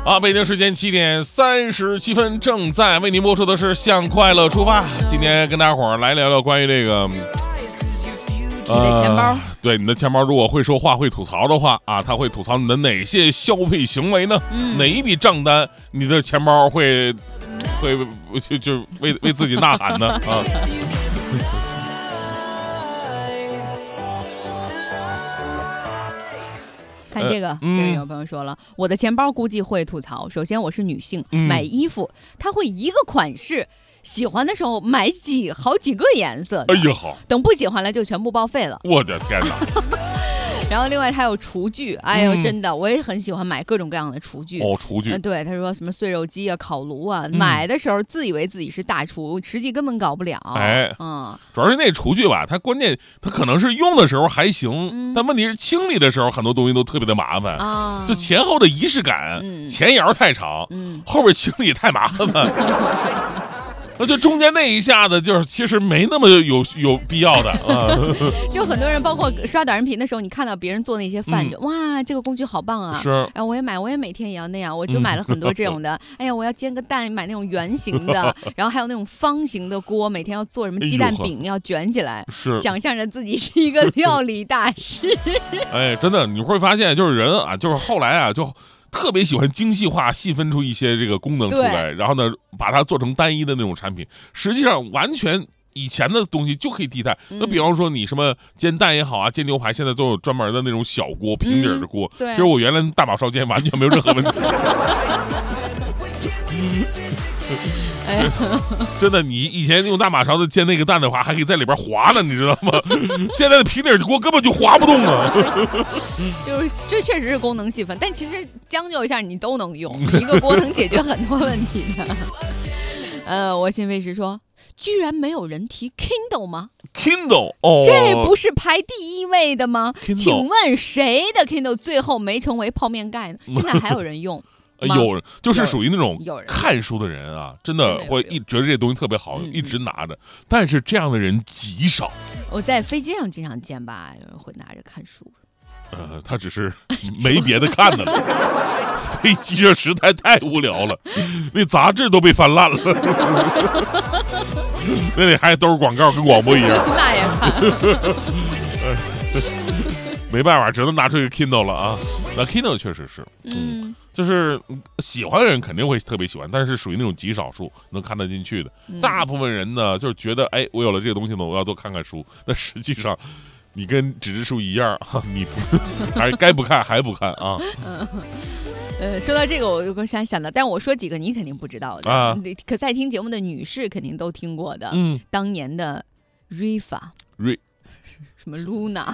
好，北京时间7:37，正在为您播出的是向快乐出发。今天跟大伙儿来聊聊关于这个你的钱包， 对，你的钱包如果会说话会吐槽的话啊，他会吐槽你的哪些消费行为呢？哪一笔账单你的钱包会就为自己呐喊呢？啊。 看这个，这个有朋友说了，我的钱包估计会吐槽。首先，我是女性，买衣服，他会一个款式，喜欢的时候买好几个颜色的， 哎呀好， 等不喜欢了就全部报废了。 我的天哪！ 然后另外他有厨具，哎呦，真的，我也很喜欢买各种各样的厨具。 哦，厨具。 对，他说什么碎肉机啊、烤炉啊，买的时候自以为自己是大厨，实际根本搞不了。 哎，主要是那厨具吧，它关键它可能是用的时候还行，但问题是清理的时候很多东西都特别的麻烦啊，就前后的仪式感，前摇太长，后边清理太麻烦。那就中间那一下子，就是其实没那么有必要的啊。 就很多人，包括刷短视频的时候，你看到别人做那些饭，就哇，这个工具好棒啊！ 是， 然后我也买，我也每天也要那样，我就买了很多这种的。哎呀，我要煎个蛋，买那种圆形的，然后还有那种方形的锅，每天要做什么鸡蛋饼，要卷起来，想象着自己是一个料理大师。 哎，真的，你会发现，就是人啊，就是后来啊，就特别喜欢精细化细分出一些这个功能出来，然后呢把它做成单一的那种产品，实际上完全以前的东西就可以替代。那比方说你什么煎蛋也好啊，煎牛排现在都有专门的那种小锅，平底的锅， 对， 其实我原来大马烧煎完全没有任何问题。 哎， 真的，你以前用大马勺子煎那个蛋的话，还可以在里边滑呢，你知道吗？现在的平底锅根本就滑不动啊。 就是这确实是功能细分，但其实将就一下你都能用，一个锅能解决很多问题的。我新飞时说，居然没有人提 Kindle 吗 ？Kindle 哦， 这不是排第一位的吗？ 请问谁的 Kindle 最后没成为泡面盖呢？现在还有人用？ 有，就是属于那种看书的人啊，真的会觉得这东西特别好，一直拿着。但是这样的人极少。 我在飞机上经常见吧，有人会拿着看书。 他只是没别的看的了。飞机上实在太无聊了，那杂志都被翻烂了。那里还都是广告，跟广播一样。 那也看。 没办法，只能拿出一个 Kindle 了啊。那 Kindle 确实是，就是喜欢的人肯定会特别喜欢，但是属于那种极少数能看得进去的。大部分人呢，就是觉得，哎，我有了这个东西呢，我要多看看书。那实际上，你跟纸质书一样，你还该不看还不看啊。 说到这个，我就想到，但是我说几个你肯定不知道的啊，可在听节目的女士肯定都听过的。当年的 Rifa。什么 Luna，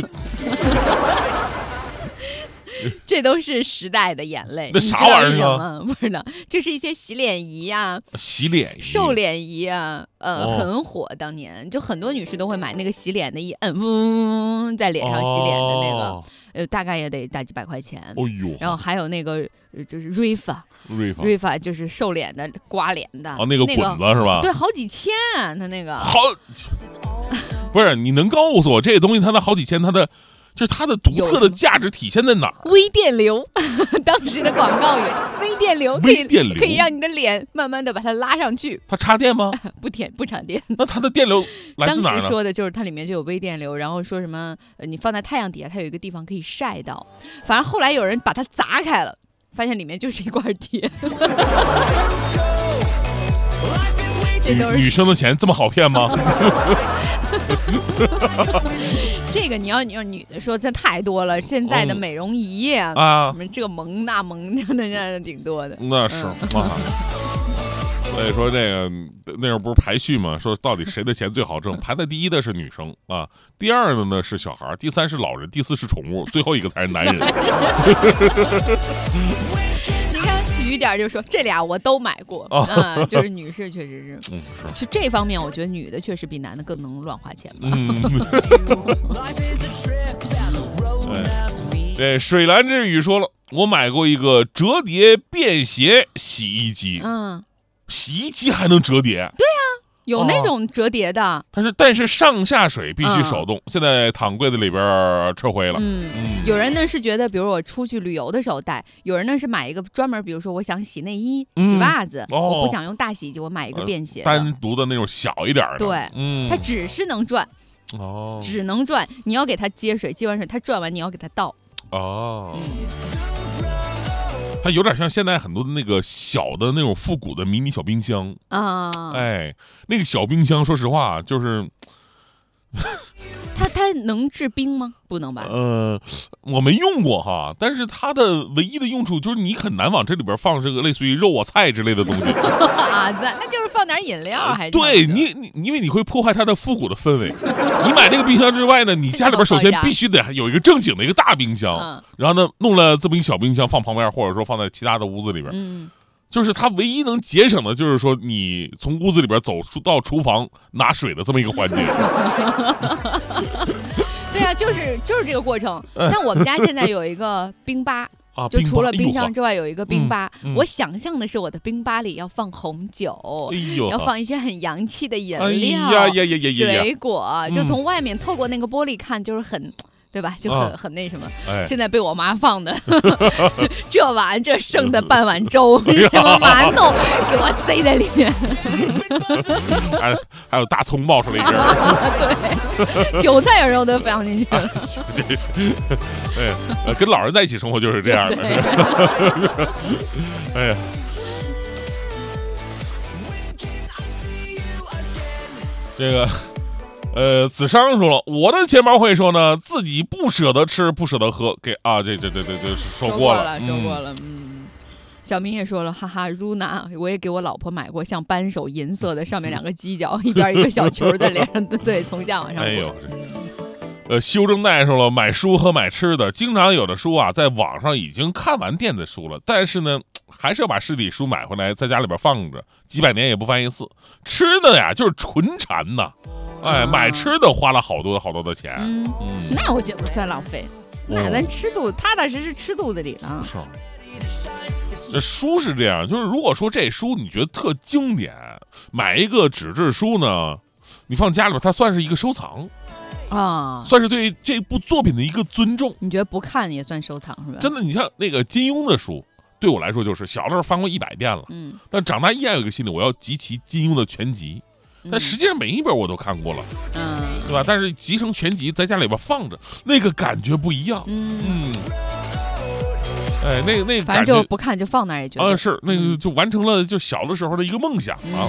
这都是时代的眼泪。 那啥玩意儿啊？不知道，就是一些洗脸仪啊，瘦脸仪啊，很火。当年就很多女士都会买那个洗脸的，一摁，在脸上洗脸的那个，大概也得大几百块钱。 哦呦！ 然后还有那个就是 Rifa 就是瘦脸的、刮脸的。 哦，那个滚子是吧？ 对，好几千啊，他那个好。不是，你能告诉我这个东西它的好几千，它的独特的价值体现在哪儿？ 微电流，当时的广告语，微电流可以让你的脸慢慢的把它拉上去。 它插电吗？ 不插电。 那它的电流来自哪儿呢？ 当时说的就是它里面就有微电流，然后说什么你放在太阳底下，它有一个地方可以晒到。反正后来有人把它砸开了，发现里面就是一块铁。 女生的钱这么好骗吗？ 这个你要女的说，这太多了。现在的美容仪啊，什么这蒙那蒙的，挺多的。 那是所以说那时候不是排序吗？说到底谁的钱最好挣？排在第一的是女生啊，第二的呢是小孩，第三是老人，第四是宠物，最后一个才是男人。 雨点就说这俩我都买过就是女士确实是，就这方面我觉得女的确实比男的更能乱花钱吧。 对，水蓝之语说了，我买过一个折叠便携洗衣机。洗衣机还能折叠？ 对呀。 有那种折叠的， 但是上下水必须手动，现在躺柜子里边撤回了。 有人呢是觉得，比如我出去旅游的时候带，有人呢是买一个专门，比如说我想洗内衣、洗袜子，我不想用大洗衣机，我买一个便携的， 单独的那种小一点的。 对，它只是能转，只能转，你要给它接水，接完水它转完你要给它倒。 它有点像现在很多的那个小的那种复古的迷你小冰箱啊，哎，那个小冰箱，说实话就是， 它能制冰吗？不能吧？ 我没用过哈，但是它的唯一的用处就是你很难往这里边放这个类似于肉啊菜之类的东西啊，那就是放点饮料还是？ 对你，因为你会破坏它的复古的氛围。你买这个冰箱之外呢，你家里边首先必须得有一个正经的一个大冰箱，然后呢弄了这么一个小冰箱放旁边，或者说放在其他的屋子里边。就是它唯一能节省的，就是说你从屋子里边走到厨房拿水的这么一个环节。 对啊，就是这个过程。像我们家现在有一个冰吧，就除了冰箱之外有一个冰吧。我想象的是我的冰吧里要放红酒，要放一些很洋气的饮料、水果，就从外面透过那个玻璃看，就是很。对吧？就很那什么，现在被我妈放的，这剩的半碗粥，什么馒头，给我塞在里面， 还有大葱冒出来一根， 对，韭菜有时候都放进去了。 这是，跟老人在一起生活就是这样的。哎呀。这个。子商说了，我的钱包会说呢，自己不舍得吃，不舍得喝，这说过了。 小明也说了，哈哈，Runa，我也给我老婆买过像扳手银色的，上面2个犄角，一边一个小球在脸上，对，从下往上。哎呦， 修正带说了，买书和买吃的，经常有的书啊，在网上已经看完电子书了，但是呢。还是要把实体书买回来，在家里边放着，几百年也不翻一次。吃的呀，就是纯馋呐，买吃的花了好多的钱。 那我觉得不算浪费，那咱吃肚，踏踏实实吃肚子里了。 是。这书是这样，就是如果说这书你觉得特经典，买一个纸质书呢，你放家里边，它算是一个收藏啊，算是对这部作品的一个尊重。 你觉得不看也算收藏是吧？ 真的，你像那个金庸的书。对我来说，就是小时候翻过100遍了，但长大依然有一个心理，我要集齐金庸的全集。但实际上每一本我都看过了，对吧？但是集成全集在家里边放着，那个感觉不一样。那个反正就不看就放那儿也觉得是那个就完成了就小的时候的一个梦想啊。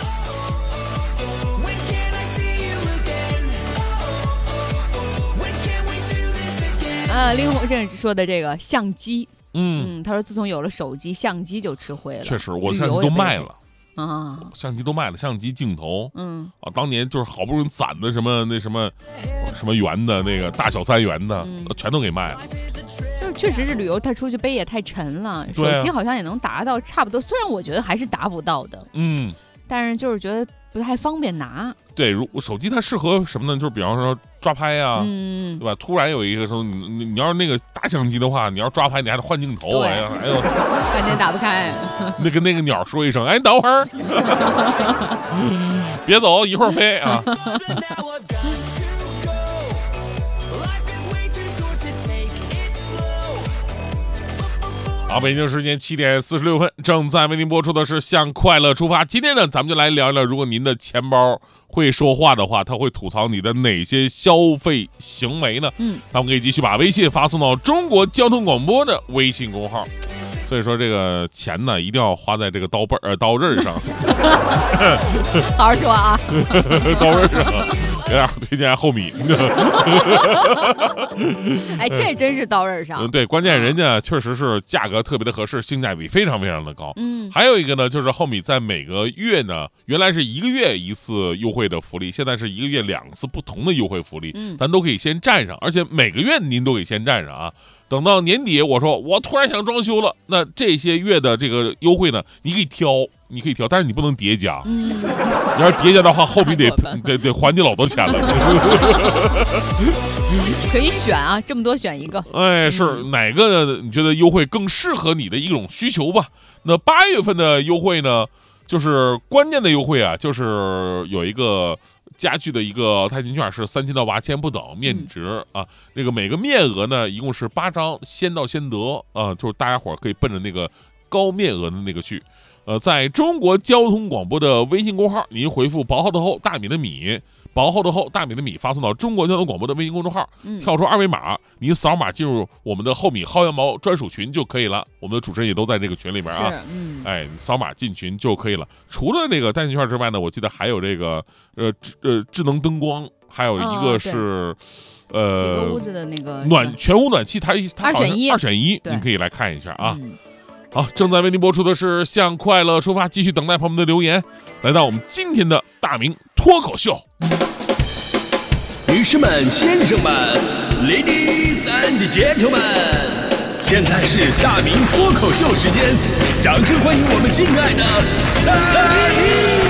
令狐震说的这个相机。他说自从有了手机，相机就吃灰了。 确实，我相机都卖了啊，相机都卖了，相机镜头，当年就是好不容易攒的什么元的那个大小3元的，全都给卖了。 就是确实是旅游，他出去背也太沉了，手机好像也能达到差不多，虽然我觉得还是达不到的，但是就是觉得不太方便拿。 对，手机它适合什么呢？就是比方说抓拍呀，对吧？突然有一个时候，你要是那个大相机的话，你要抓拍，你还得换镜头，哎呦， 半天打不开。 跟那个鸟说一声，哎，等会儿，别走，一会儿飞啊。好，北京时间7点46分，正在为您播出的是《向快乐出发》。今天呢，咱们就来聊一聊，如果您的钱包会说话的话，他会吐槽你的哪些消费行为呢？咱们可以继续把微信发送到中国交通广播的微信公号。所以说，这个钱呢，一定要花在这个刀刃上。 好好说啊， 刀刃上。有点推荐后米。 哎，这真是刀刃上。 对，关键人家确实是价格特别的合适，性价比非常非常的高。还有一个呢，就是后米在每个月呢，原来是1个月1次优惠的福利，现在是1个月2次不同的优惠福利，咱都可以先占上，而且每个月您都可以先占上啊。等到年底，我说我突然想装修了，那这些月的这个优惠呢，你可以挑，但是你不能叠加。你要是叠加的话，后面得还你老多钱了。 可以选啊，这么多选一个。 哎，是哪个你觉得优惠更适合你的一种需求吧？那8月份的优惠呢， 就是关键的优惠啊，就是有一个家具的一个代金券是3000到8000不等，面值啊，那个每个面额呢一共是8张，先到先得啊，就是大家伙可以奔着那个高面额的那个去。在中国交通广播的微信公号，您回复薄厚的厚，大米的米，薄厚的厚，大米的米，发送到中国交通广播的微信公众号，跳出二维码，您扫码进入我们的厚米薅羊毛专属群就可以了。我们的主持人也都在这个群里边啊，你扫码进群就可以了。除了这个代金券之外呢，我记得还有这个智能灯光，还有一个是几个屋子的那个全屋暖气，它好像 2选1， 您可以来看一下啊。好，正在为您播出的是向快乐出发，继续等待朋友们的留言。来到我们今天的大明脱口秀， 女士们、先生们 ，Ladies and Gentlemen， 现在是大明脱口秀时间，掌声欢迎我们敬爱的大明。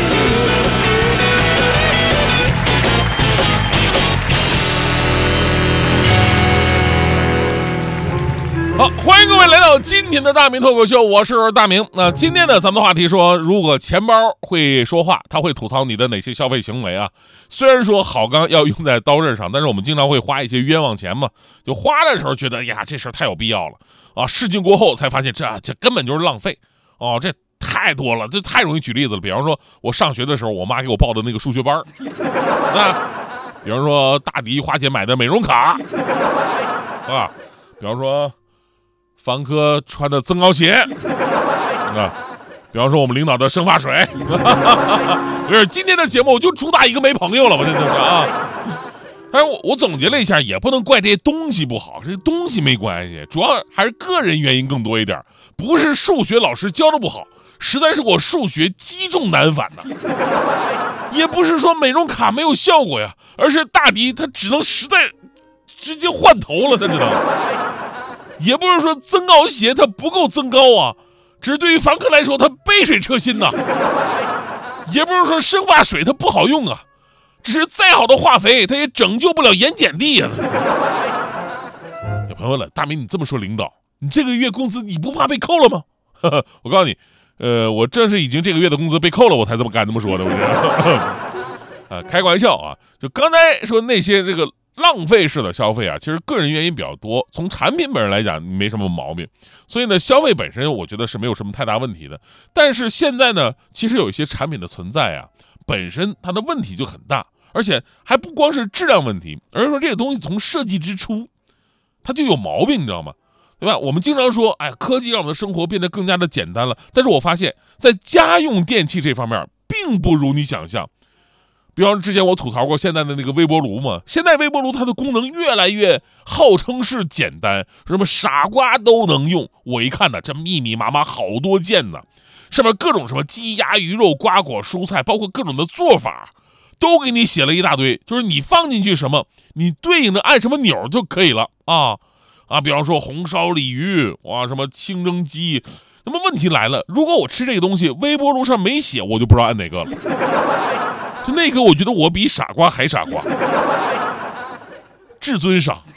好，欢迎各位来到今天的大明脱口秀，我是大明。那今天呢，咱们的话题说，如果钱包会说话，他会吐槽你的哪些消费行为啊？虽然说好钢要用在刀刃上，但是我们经常会花一些冤枉钱嘛。就花的时候觉得，呀，这事儿太有必要了啊！事情过后才发现，这根本就是浪费哦，这太多了，这太容易举例子了。比方说，我上学的时候，我妈给我报的那个数学班，比方说大迪花钱买的美容卡啊，比方说房科穿的增高鞋啊，比方说我们领导的生发水。不是，今天的节目我就主打一个没朋友了，我真的是啊。但是我总结了一下，也不能怪这些东西不好，这些东西没关系，主要还是个人原因更多一点，不是数学老师教的不好，实在是我数学积重难返呐。也不是说美容卡没有效果呀，而是大迪他只能直接换头了，他知道吗？也不是说增高鞋它不够增高啊，只是对于房客来说它杯水车薪呐。也不是说生发水它不好用啊，只是再好的化肥它也拯救不了盐碱地呀。有朋友问了，大明你这么说领导，你这个月工资你不怕被扣了吗？我告诉你，我正是已经这个月的工资被扣了，我才敢这么说的。我开个玩笑啊，就刚才说那些这个浪费式的消费啊，其实个人原因比较多，从产品本身来讲没什么毛病，所以呢消费本身我觉得是没有什么太大问题的。但是现在呢，其实有一些产品的存在啊，本身它的问题就很大，而且还不光是质量问题，而是说这个东西从设计之初它就有毛病，你知道吗？对吧？我们经常说，哎，科技让我们的生活变得更加的简单了，但是我发现在家用电器这方面并不如你想象。比方之前我吐槽过现在的那个微波炉嘛，现在微波炉它的功能越来越号称是简单，什么傻瓜都能用。我一看呢，这密密麻麻好多键呢，上面各种什么鸡鸭鱼肉瓜果蔬菜，包括各种的做法，都给你写了一大堆，就是你放进去什么，你对应的按什么钮就可以了啊。比方说红烧鲤鱼，哇，什么清蒸鸡。那么问题来了，如果我吃这个东西，微波炉上没写，我就不知道按哪个了。就那个，我觉得我比傻瓜还傻瓜，至尊傻。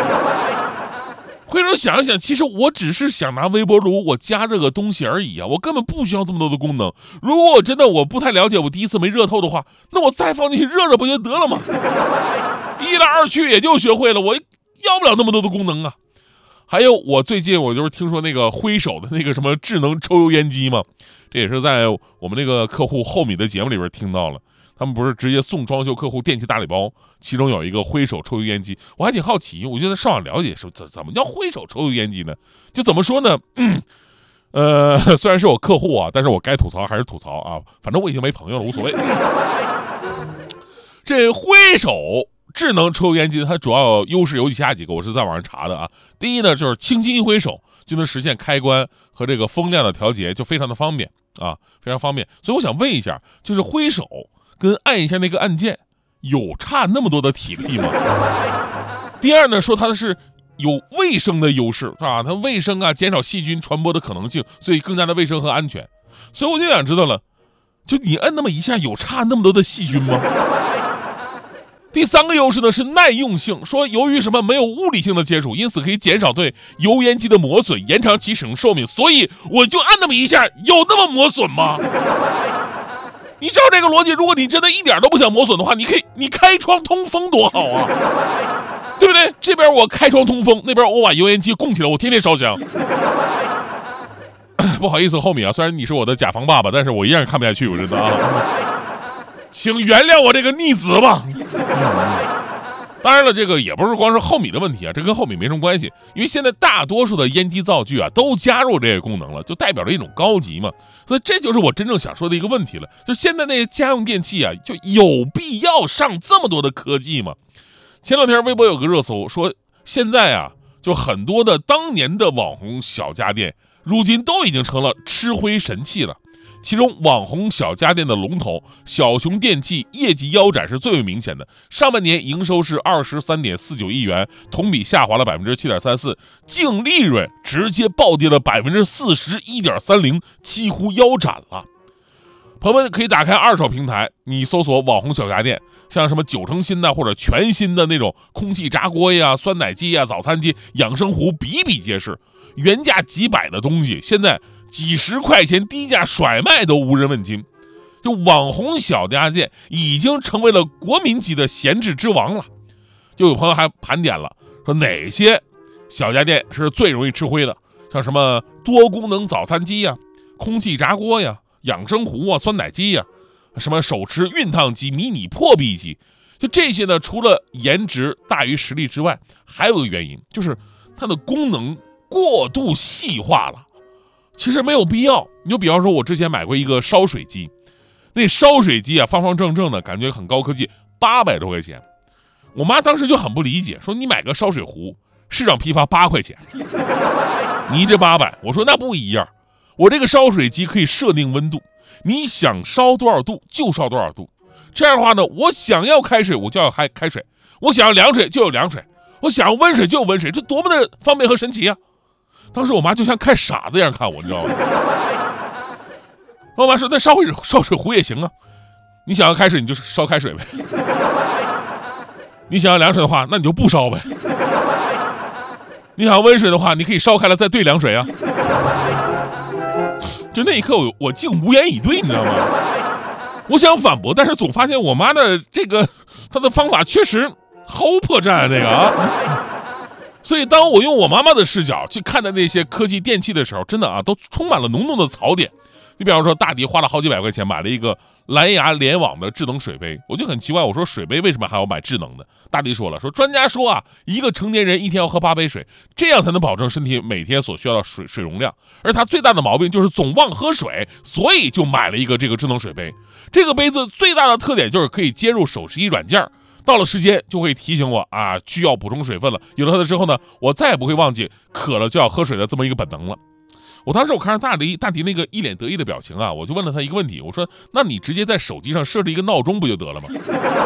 回头想一想，其实我只是想拿微波炉我加热个东西而已啊，我根本不需要这么多的功能。如果我真的不太了解，我第一次没热透的话，那我再放进去热热不就得了吗？一来二去也就学会了，我要不了那么多的功能啊。还有我最近就是听说那个挥手的那个什么智能抽油烟机嘛，这也是在我们那个客户厚米的节目里边听到了。他们不是直接送装修客户电器大礼包，其中有一个挥手抽油烟机，我还挺好奇，我就在上网了解说怎么叫挥手抽油烟机呢？就怎么说呢？虽然是我客户啊，但是我该吐槽还是吐槽啊，反正我已经没朋友了，无所谓。这挥手智能抽油烟机它主要优势有以下几个，我是在网上查的啊。第一呢，就是轻轻一挥手就能实现开关和这个风量的调节，就非常的方便啊，非常方便。所以我想问一下，就是挥手跟按一下那个按键有差那么多的体力吗？第二呢，说它是有卫生的优势啊，它卫生啊，减少细菌传播的可能性，所以更加的卫生和安全。所以我就想知道了，就你摁那么一下有差那么多的细菌吗？第三个优势呢是耐用性，说由于什么没有物理性的接触，因此可以减少对油烟机的磨损，延长其使用寿命，所以我就按那么一下，有那么磨损吗？ 你照这个逻辑，如果你真的一点都不想磨损的话，你开窗通风多好啊，对不对？这边我开窗通风，那边我把油烟机供起来，我天天烧香。不好意思，后米啊，虽然你是我的甲方爸爸，但是我依然看不下去，我真的啊，请原谅我这个逆子吧。当然了，这个也不是光是后米的问题啊，这跟后米没什么关系，因为现在大多数的烟机灶具啊都加入这个功能了，就代表着一种高级嘛。所以这就是我真正想说的一个问题了，就现在那些家用电器啊，就有必要上这么多的科技吗？前两天微博有个热搜说，现在啊，就很多的当年的网红小家电，如今都已经成了吃灰神器了。其中网红小家电的龙头小熊电器业绩腰斩是最为明显的，上半年营收是23.49亿元，同比下滑了7.34%，净利润直接暴跌了41.30%，几乎腰斩了。朋友们可以打开二手平台，你搜索网红小家电，像什么9成新的或者全新的那种空气炸锅呀、酸奶机呀、早餐机、养生壶比比皆是，原价几百的东西，现在几十块钱低价甩卖都无人问津。就网红小家电已经成为了国民级的闲置之王了。就有朋友还盘点了，说哪些小家电是最容易吃灰的，像什么多功能早餐机呀、空气炸锅呀、养生壶啊、酸奶机呀，什么手持熨烫机、迷你破壁机，就这些呢，除了颜值大于实力之外，还有一个原因，就是它的功能过度细化了。其实没有必要。你就比方说，我之前买过一个烧水机，那烧水机啊，方方正正的，感觉很高科技，800多块钱。我妈当时就很不理解，说你买个烧水壶，市场批发8块钱，你这800，我说那不一样。我这个烧水机可以设定温度，你想烧多少度就烧多少度。这样的话呢，我想要开水我就要开水，我想要凉水就有凉水，我想要温水就有温水，这多么的方便和神奇啊！当时我妈就像看傻子一样看我，你知道吗？我妈说：“那烧水壶也行啊，你想要开水你就烧开水呗，你想要凉水的话，那你就不烧呗。你想要温水的话，你可以烧开了再兑凉水啊。”就那一刻我竟无言以对，你知道吗？我想反驳，但是总发现我妈的她的方法确实毫无破绽啊，这个啊。所以当我用我妈妈的视角去看待那些科技电器的时候，真的啊，都充满了浓浓的槽点。你比方说，大迪花了好几百块钱买了一个蓝牙联网的智能水杯，我就很奇怪，我说水杯为什么还要买智能的？大迪说了，说专家说啊，一个成年人一天要喝8杯水，这样才能保证身体每天所需要的水容量。而他最大的毛病就是总忘喝水，所以就买了一个这个智能水杯。这个杯子最大的特点就是可以接入手持仪软件，到了时间就会提醒我啊，需要补充水分了。有了它的之后呢，我再也不会忘记渴了就要喝水的这么一个本能了。我当时我看着大迪那个一脸得意的表情啊，我就问了他一个问题，我说：“那你直接在手机上设置一个闹钟不就得了吗？”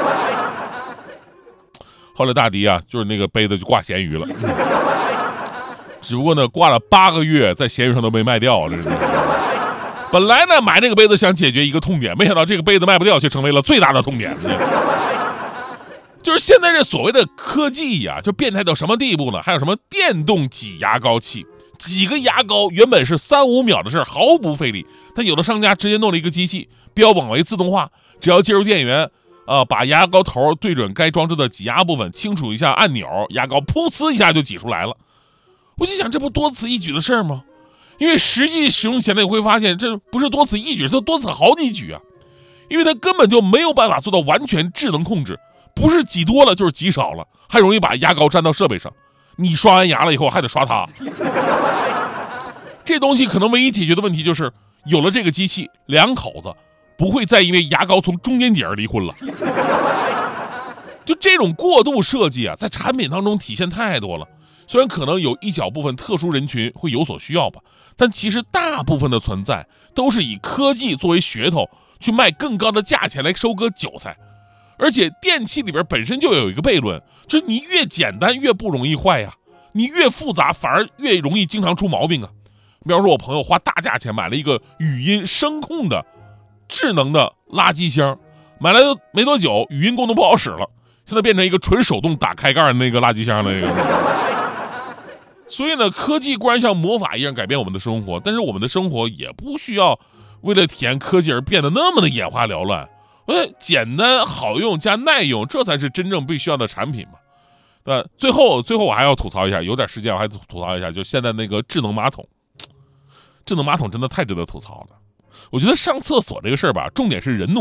后来大迪啊，就是那个杯子就挂闲鱼了，只不过呢，挂了8个月，在闲鱼上都没卖掉了。本来呢，买这个杯子想解决一个痛点，没想到这个杯子卖不掉，却成为了最大的痛点。就是现在这所谓的科技呀，就变态到什么地步呢？还有什么电动挤牙膏器，几个牙膏原本是3-5秒的事，毫不费力，但有的商家直接弄了一个机器，标榜为自动化，只要接入电源把牙膏头对准该装置的挤压部分，清楚一下按钮，牙膏噗呲一下就挤出来了。我就想，这不多此一举的事儿吗？因为实际使用起来你会发现，这不是多此一举，是多此好几举啊！因为它根本就没有办法做到完全智能控制，不是挤多了就是挤少了，还容易把牙膏粘到设备上。你刷完牙了以后还得刷它。这东西可能唯一解决的问题就是，有了这个机器，两口子不会再因为牙膏从中间点而离婚了。就这种过度设计啊，在产品当中体现太多了。虽然可能有一小部分特殊人群会有所需要吧，但其实大部分的存在都是以科技作为噱头，去卖更高的价钱来收割韭菜。而且电器里边本身就有一个悖论，就是你越简单越不容易坏呀，你越复杂反而越容易经常出毛病啊。比方说，我朋友花大价钱买了一个语音声控的智能的垃圾箱，买来没多久，语音功能不好使了，现在变成一个纯手动打开盖的那个垃圾箱的那个。所以呢，科技固然像魔法一样改变我们的生活，但是我们的生活也不需要为了体验科技而变得那么的眼花缭乱。简单好用加耐用，这才是真正被需要的产品嘛。最后我还要吐槽一下，有点时间我还吐槽一下，就现在那个智能马桶真的太值得吐槽了。我觉得上厕所这个事儿吧，重点是人弄